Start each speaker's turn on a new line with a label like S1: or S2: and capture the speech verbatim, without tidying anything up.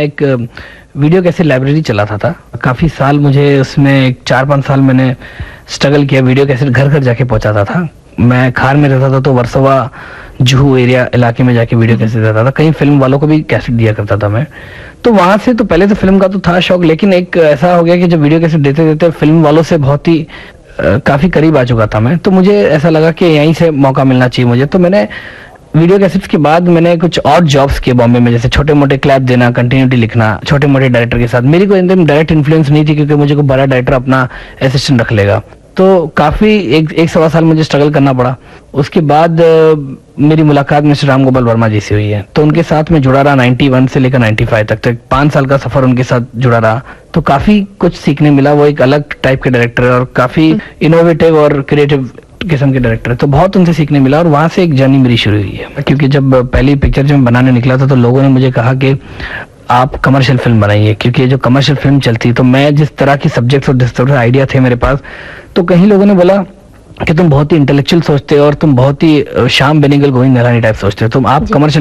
S1: एक वीडियो कैसे लाइब्रेरी चलाता था। काफ़ी साल मुझे उसमें चार पाँच साल मैंने स्ट्रगल किया, वीडियो कैसे घर घर जाके पहुंचाता था। मैं खार में रहता था तो वर्सोवा जुहू एरिया इलाके में जाके वीडियो कैसेट देता था, कई फिल्म वालों को भी कैसेट दिया करता था मैं। तो वहां से तो पहले तो फिल्म का तो था शौक, लेकिन एक ऐसा हो गया कि जब वीडियो कैसेट देते देते फिल्म वालों से बहुत ही आ, काफी करीब आ चुका था मैं, तो मुझे ऐसा लगा कि यहीं से मौका मिलना चाहिए मुझे। तो मैंने वीडियो कैसेट्स के बाद मैंने कुछ और जॉब्स किए बॉम्बे में, जैसे छोटे मोटे क्लैप देना, कंटिन्यूटी लिखना छोटे मोटे डायरेक्टर के साथ। मेरी कोई एकदम डायरेक्ट इन्फ्लुएंस नहीं थी क्योंकि मुझे कोई बड़ा डायरेक्टर अपना असिस्टेंट रख लेगा। तो काफी एक एक सवा साल मुझे स्ट्रगल करना पड़ा। उसके बाद आ, मेरी मुलाकात मिस्टर राम गोपाल वर्मा जी से हुई है, तो उनके साथ मैं जुड़ा रहा इक्यानवे से लेकर पचानवे तक, तो पांच साल का सफर उनके साथ जुड़ा रहा। तो काफी कुछ सीखने मिला। वो एक अलग टाइप के डायरेक्टर है और काफी इनोवेटिव और क्रिएटिव किस्म के डायरेक्टर है, तो बहुत उनसे सीखने मिला। और वहां से एक जर्नी मेरी शुरू हुई है, क्योंकि जब पहली पिक्चर जब बनाने निकला था तो लोगों ने मुझे कहा कि आप कमर्शियल फिल्म बनाइए, क्योंकि जो कमर्शियल फिल्म चलती, तो मैं जिस तरह की सब्जेक्ट और जिस तरह आइडिया थे मेरे पास, तो कहीं लोगों ने बोला कि तुम बहुत ही इंटेलेक्चुअल सोचते हो और तुम बहुत ही श्याम बेनेगल, गोविंद निहलानी टाइप सोचते हो, तुम आप कमर्शियल